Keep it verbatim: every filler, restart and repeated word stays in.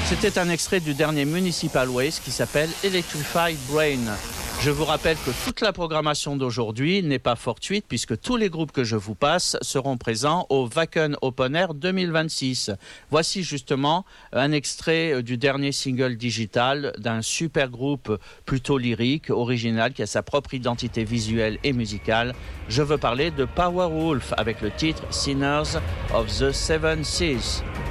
C'était un extrait du dernier Municipal Waste qui s'appelle Electrified Brain. Je vous rappelle que toute la programmation d'aujourd'hui n'est pas fortuite puisque tous les groupes que je vous passe seront présents au Wacken Open Air deux mille vingt-six. Voici justement un extrait du dernier single digital d'un super groupe plutôt lyrique, original, qui a sa propre identité visuelle et musicale. Je veux parler de Powerwolf avec le titre Sinners of the Seven Seas.